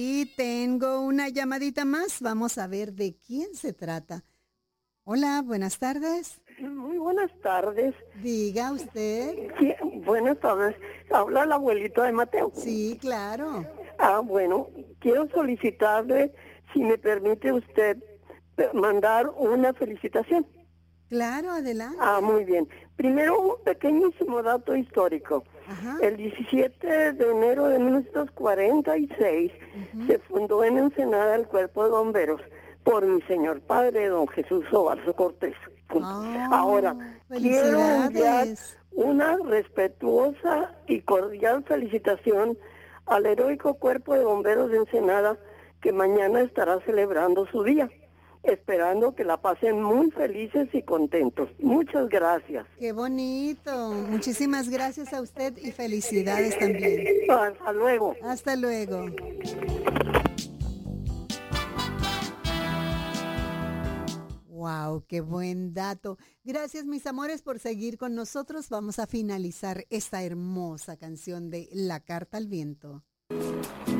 Y tengo una llamadita más. Vamos a ver de quién se trata. Hola, buenas tardes. Muy buenas tardes. Diga usted. Sí, buenas tardes. Habla la abuelita de Mateo. Sí, claro. Bueno, quiero solicitarle, si me permite usted, mandar una felicitación. Claro, adelante. Muy bien. Primero, un pequeñísimo dato histórico. Ajá. El 17 de enero de 1946 se fundó en Ensenada el Cuerpo de Bomberos por mi señor padre, don Jesús Sobarzo Cortés. Ahora, quiero enviar Felicidades. una respetuosa y cordial felicitación al heroico Cuerpo de Bomberos de Ensenada, que mañana estará celebrando su día, esperando que la pasen muy felices y contentos. Muchas gracias. Qué bonito. Muchísimas gracias a usted y felicidades también. Hasta luego. Hasta luego. Wow, qué buen dato. Gracias, mis amores, por seguir con nosotros. Vamos a finalizar esta hermosa canción de La Carta al Viento.